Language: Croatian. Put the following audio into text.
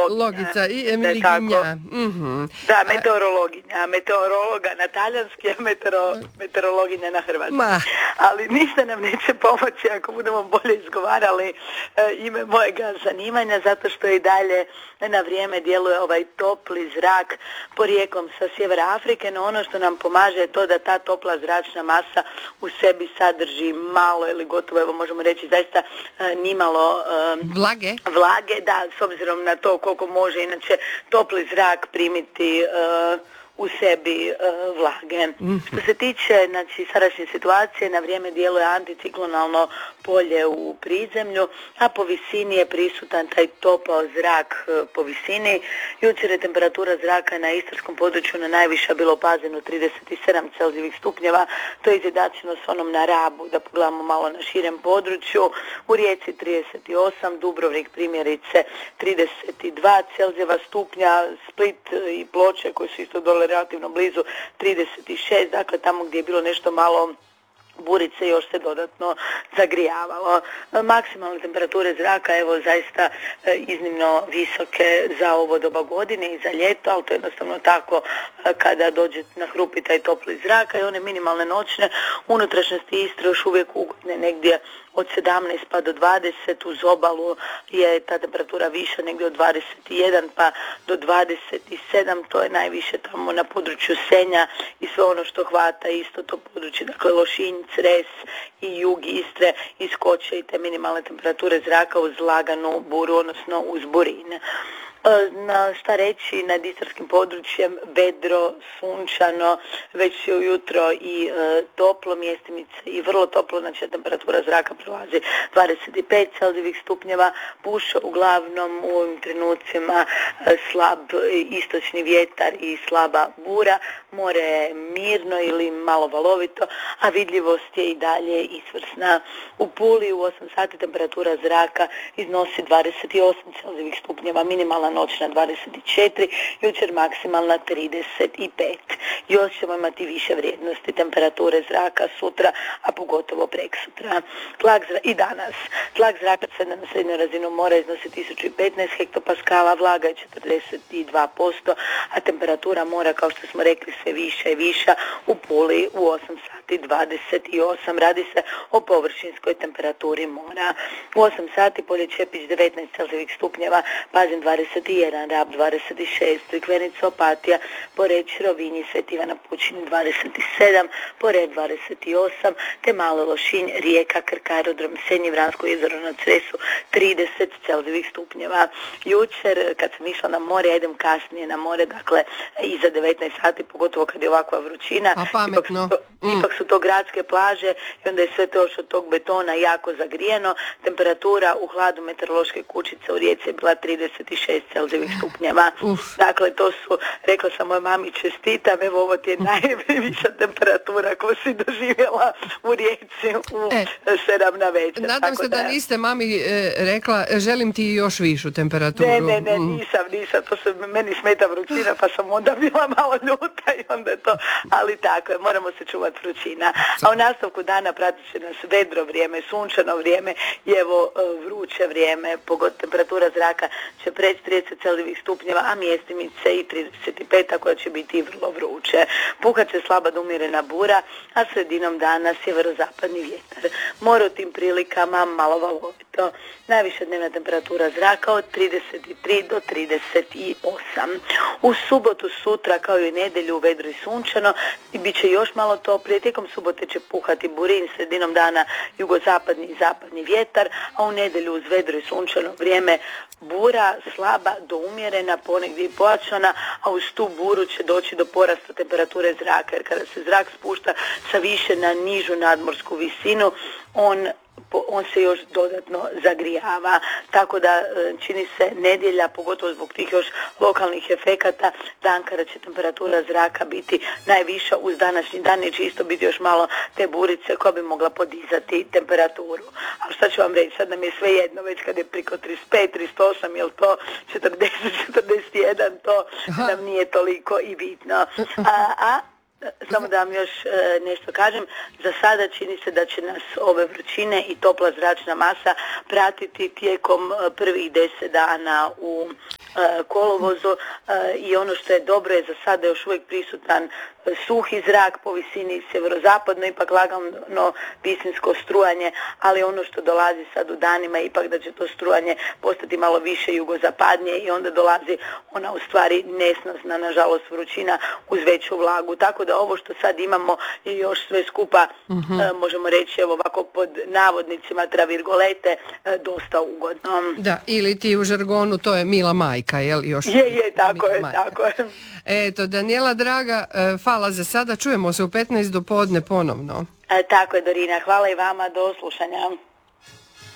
Logica i Emiliginja. Da, meteorologa na talijanski, a meteorologinja na hrvatski. Ali ništa nam neće pomoći ako budemo bolje izgovarali ime mojega zanimanja, zato što i dalje na vrijeme djeluje ovaj topli zrak porijeklom sa sjevera Afrike, no ono što nam pomaže je to da ta topla zračna masa u sebi sadrži malo ili gotovo, evo možemo reći zaista nimalo vlage, da, s obzirom na to koliko može inače topli zrak primiti u sebi vlage. Što se tiče sadašnje situacije, na vrijeme djeluje anticiklonalno polje u prizemlju, a po visini je prisutan taj topao zrak po visini. Jučer je temperatura zraka na istarskom području na najviša bilo opazeno 37 Celzijevih stupnjeva, to je izjednačeno s onom na Rabu, da pogledamo malo na širem području. U Rijeci 38, Dubrovnik primjerice 32 Celzijeva stupnja, Split i Ploče koji su isto dole relativno blizu 36, dakle tamo gdje je bilo nešto malo burice još se dodatno zagrijavalo. Maksimalne temperature zraka, evo zaista iznimno visoke za ovo doba godine i za ljeto, ali to je jednostavno tako kada dođe na hrupi taj topli zrak, i one minimalne noćne unutrašnjosti Istre još uvijek ugodne, negdje od 17 pa do 20, uz obalu je ta temperatura viša, negdje od 21 pa do 27, to je najviše tamo na području Senja i sve ono što hvata isto to područje, dakle Lošinj, Cres i jug Istre iskoče i te minimalne temperature zraka uz laganu buru, odnosno uz burine. Šta reći, nad istarskim područjem vedro, sunčano, već je ujutro i toplo, mjestimice i vrlo toplo, znači temperatura zraka prelazi 25 Celzijevih stupnjeva, puše uglavnom u ovim trenucima slab istočni vjetar i slaba bura, more je mirno ili malo valovito, a vidljivost je i dalje izvrsna. U Puli u 8 sati temperatura zraka iznosi 28 Celzijevih stupnjeva, minimalna noćna 24, jučer maksimalna 35. Još ćemo imati više vrijednosti temperature zraka sutra, a pogotovo preksutra. I danas. Tlak zraka na srednjoj razinu mora iznosi 1015 hektopaskala, vlaga je 42%, a temperatura mora, kao što smo rekli, sve više i viša. U Puli u 8 sati 28. Radi se o površinskoj temperaturi mora. U 8 sati Polje Čepić 19 Celzijevih stupnjeva, Pazin 21, Rab 26, Crikvenica, Opatija, Poreč, Rovinj, Sveti Ivan na Pučini 27, Pored 28, te Malo Lošinj, Rijeka, Krk, aerodrom Senj, Vransko jezero na Cresu 30 Celzijevih stupnjeva. Jučer kad sam išla na more, idem kasnije na more, dakle iza 19 sati, pogotovo kad je ovakva vrućina, ipak su to gradske plaže i onda je sve to još od tog betona jako zagrijeno. Temperatura u hladu meteorološke kućice u Rijeci je bila 36 Celzijevih stupnjeva. Dakle, to su, rekla sam mojoj mami, čestitam, evo ovo ti je najviša temperatura koju si doživjela u Rijeci u 7 na večer. Nadam se da niste mami rekla, želim ti još višu temperaturu. Ne, nisam, to se meni smeta vrućina, pa sam onda bila malo ljuta i onda je to, ali tako je, moramo se čuvati vrućina. A u nastavku dana pratit će nas vedro vrijeme, sunčano vrijeme i evo vruće vrijeme, temperatura zraka će preći 30 Celzijevih stupnjeva, a mjestimice i 35, koja će biti vrlo vruće. Puhat će slaba do umjerena bura, a sredinom dana sjeverozapadni vjetar. More u tim prilikama malo valovito. Najviša dnevna temperatura zraka od 33 do 38. U subotu, sutra, kao i nedjelju, vedro i sunčano, i bit će još malo toplije. Tijekom subote će puhati burin, sredinom dana jugozapadni i zapadni vjetar, a u nedjelju uz vedro i sunčano vrijeme bura slaba do umjerena, ponegdje i pojačana, a uz tu buru će doći do porasta temperature zraka, jer kada se zrak spušta sa više na nižu nadmorsku visinu, on se još dodatno zagrijava, tako da čini se nedjelja, pogotovo zbog tih još lokalnih efekata, dan kada će temperatura zraka biti najviša, uz današnji dan neće isto biti još malo te burice koja bi mogla podizati temperaturu. A šta ću vam reći, sad nam je sve jedno, već kad je priko 35, 38, jel to 40, 41, to nam nije toliko i bitno. Samo da vam još nešto kažem, za sada čini se da će nas ove vrućine i topla zračna masa pratiti tijekom prvih 10 dana u kolovozu i ono što je dobro je za sada još uvijek prisutan suhi zrak po visini sjeverozapadno, ipak lagano visinsko strujanje, ali ono što dolazi sad u danima ipak da će to strujanje postati malo više jugozapadnije i onda dolazi ona u stvari nesnosna, nažalost, vrućina uz veću vlagu. Tako da ovo što sad imamo je još sve skupa, možemo reći evo ovako pod navodnicima travirgolete, dosta ugodno. Da, ili ti u žargonu to je mila majka, jel? Još tako je. Eto, Danijela draga, hvala za sada, čujemo se u 15 do podne ponovno. Tako je, Dorina, hvala i vama, do slušanja.